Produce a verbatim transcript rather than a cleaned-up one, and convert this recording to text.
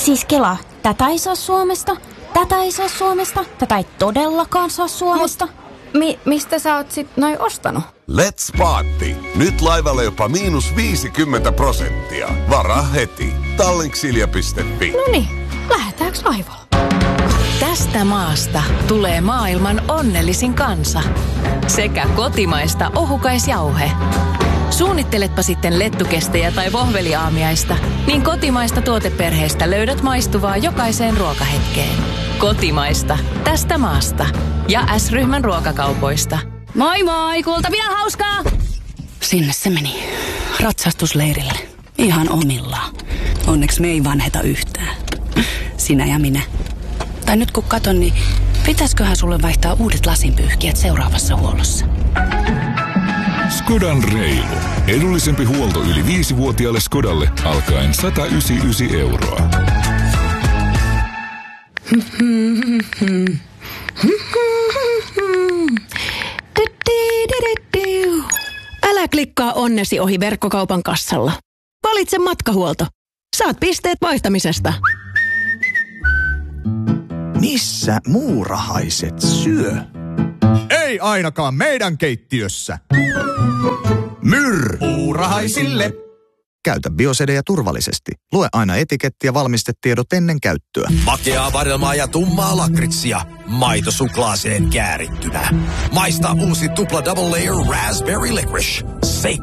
Siis Kela, tätä ei saa Suomesta, tätä ei saa Suomesta, tätä ei todellakaan saa Suomesta. Mut, mi- mistä sä oot sit noin ostanut? Let's Party! Nyt laivalla jopa miinus viisikymmentä prosenttia. Varaa heti. Tallinksilja piste fi. Noniin, lähdetäänkö laivalle? Tästä maasta tulee maailman onnellisin kansa. Sekä kotimaista ohukaisjauhe. Suunnitteletpa sitten lettukestejä tai vohveliaamiaista, niin kotimaista tuoteperheestä löydät maistuvaa jokaiseen ruokahetkeen. Kotimaista, tästä maasta. Ja S-ryhmän ruokakaupoista. Moi moi, kuulta vielä hauskaa! Sinne se meni. Ratsastusleirille. Ihan omillaan. Onneksi me ei vanheta yhtään. Sinä ja minä. Tai nyt kun katon, niin pitäisköhän sulle vaihtaa uudet lasinpyyhkijät seuraavassa huollossa? Skodan reilu. Edullisempi huolto yli viisivuotiaalle Skodalle alkaen sata yhdeksänkymmentäyhdeksän euroa. Älä klikkaa onnesi ohi verkkokaupan kassalla. Valitse matkahuolto. Saat pisteet vaihtamisesta. Missä muurahaiset syö? Ei ainakaan meidän keittiössä. Myr! Muurahaisille! Käytä Biosedejä turvallisesti. Lue aina etiketti ja valmistetiedot ennen käyttöä. Makeaa vadelmaa ja tummaa lakritsia. Maito suklaaseen käärittynä. Maista uusi tupla double layer raspberry licorice. Seikka